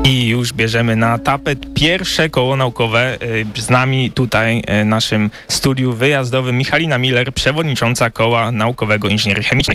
I już bierzemy na tapet pierwsze koło naukowe. Z nami tutaj w naszym studiu wyjazdowym Michalina Miller, przewodnicząca Koła Naukowego Inżynierii Chemicznej.